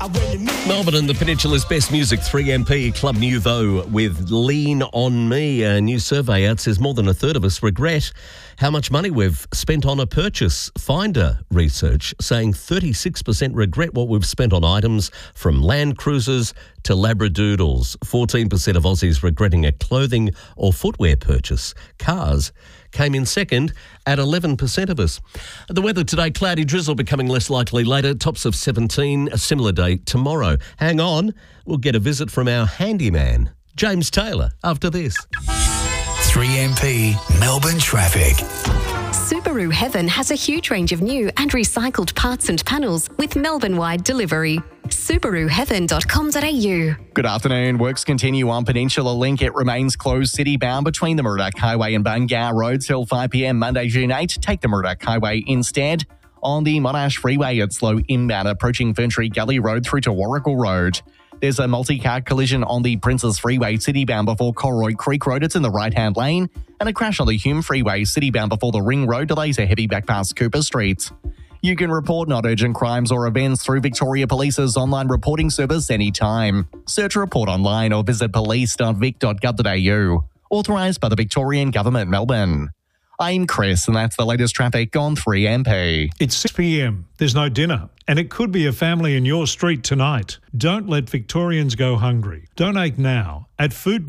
Melbourne and the Peninsula's best music, 3MP Club Nouveau with Lean On Me. A new survey out says more than a third of us regret how much money we've spent on a purchase. Finder research saying 36% regret what we've spent on items from Land Cruisers to Labradoodles. 14% of Aussies regretting a clothing or footwear purchase. Cars came in second at 11% of us. The weather today, cloudy drizzle becoming less likely later, tops of 17, a similar day tomorrow. Hang on, we'll get a visit from our handyman, James Taylor, after this. 3MP Melbourne traffic. Subaru Heaven has a huge range of new and recycled parts and panels with Melbourne-wide delivery. SubaruHeaven.com.au. Good afternoon. Works continue on Peninsula Link. It remains closed city-bound between the Murdoch Highway and Bungar Road till 5 p.m. Monday, June 8. Take the Murdoch Highway instead. On the Monash Freeway, it's slow inbound approaching Ferntree Gully Road through to Warrigal Road. There's a multi-car collision on the Princes Freeway city-bound before Colroy Creek Road. It's in the right-hand lane. And a crash on the Hume Freeway city-bound before the Ring Road. Delays are heavy back past Cooper Street. You can report non-urgent crimes or events through Victoria Police's online reporting service anytime. Search Report online or visit police.vic.gov.au. Authorised by the Victorian Government, Melbourne. I'm Chris, and that's the latest traffic on 3MP. It's 6 p.m. There's no dinner, and it could be a family in your street tonight. Don't let Victorians go hungry. Donate now at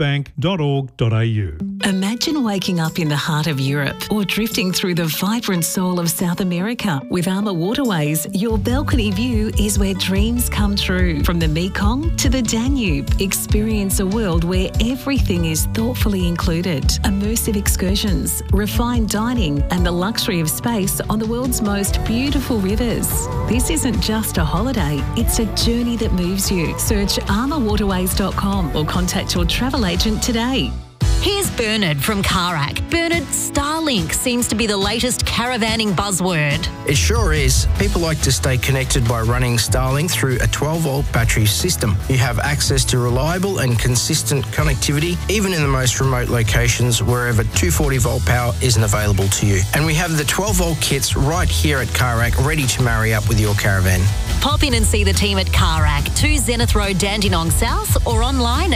foodbank.org.au. Imagine waking up in the heart of Europe or drifting through the vibrant soul of South America. With Armour Waterways, your balcony view is where dreams come true. From the Mekong to the Danube, experience a world where everything is thoughtfully included. Immersive excursions, refined dining, and the luxury of space on the world's most beautiful rivers. This isn't just a holiday, it's a journey that moves you. Search armourwaterways.com or contact your travel agent today. Here's Bernard from Carac. Bernard, Starlink seems to be the latest caravanning buzzword. It sure is. People like to stay connected by running Starlink through a 12-volt battery system. You have access to reliable and consistent connectivity, even in the most remote locations wherever 240-volt power isn't available to you. And we have the 12-volt kits right here at Carac ready to marry up with your caravan. Pop in and see the team at Carac, 2 Zenith Road, Dandenong South, or online at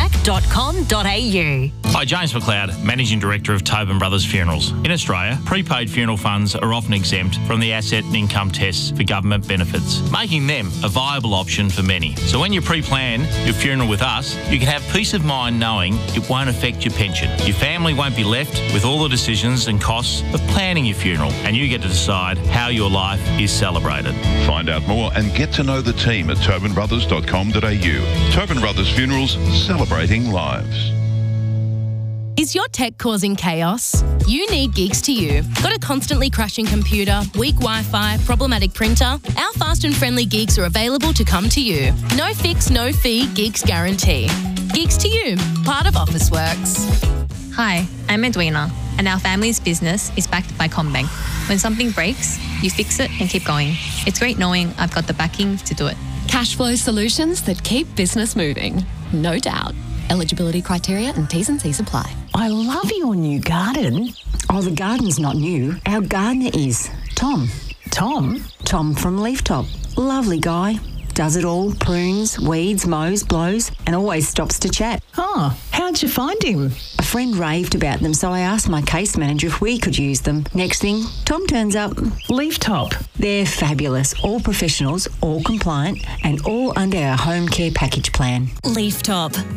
carac.com.au. Hi, James McLeod, Managing Director of Tobin Brothers Funerals. In Australia, prepaid funeral funds are often exempt from the asset and income tests for government benefits, making them a viable option for many. So when you pre-plan your funeral with us, you can have peace of mind knowing it won't affect your pension. Your family won't be left with all the decisions and costs of planning your funeral, and you get to decide how your life is celebrated. Find out more and get to know the team at tobinbrothers.com.au. Tobin Brothers Funerals, celebrating lives. Is your tech causing chaos? You need Gigs to You. Got a constantly crashing computer, weak Wi-Fi, problematic printer? Our fast and friendly gigs are available to come to you. No fix, no fee, Gigs guarantee. Gigs to You, part of Officeworks. Hi, I'm Edwina, and our family's business is backed by CommBank. When something breaks, you fix it and keep going. It's great knowing I've got the backing to do it. Cash flow solutions that keep business moving. No doubt. Eligibility criteria and T's and C's apply. I love your new garden. Oh, the garden's not new. Our gardener is. Tom. Tom? Tom from Leaftop. Lovely guy. Does it all. Prunes, weeds, mows, blows, and always stops to chat. Oh, how'd you find him? A friend raved about them, so I asked my case manager if we could use them. Next thing, Tom turns up. Leaftop. They're fabulous. All professionals, all compliant, and all under our home care package plan. Leaftop.